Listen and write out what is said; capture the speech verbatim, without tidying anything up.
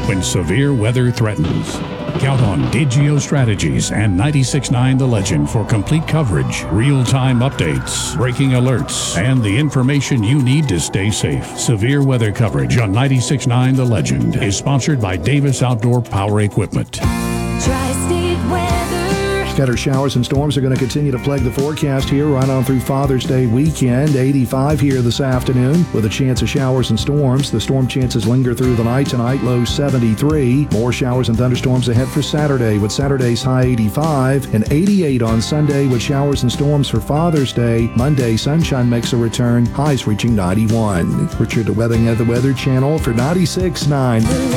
when severe weather threatens. Count on Digio Strategies and ninety-six point nine The Legend for complete coverage, real-time updates, breaking alerts, and the information you need to stay safe. Severe weather coverage on ninety-six point nine The Legend is sponsored by Davis Outdoor Power Equipment. Tri-State weather. Scattered showers and storms are going to continue to plague the forecast here right on through Father's Day weekend. eighty-five here this afternoon with a chance of showers and storms. The storm chances linger through the night tonight, low seventy-three. More showers and thunderstorms ahead for Saturday with Saturday's high eighty-five and eighty-eight on Sunday with showers and storms for Father's Day. Monday, sunshine makes a return, highs reaching ninety-one. Richard Webbing at the Weather Channel for ninety-six point nine.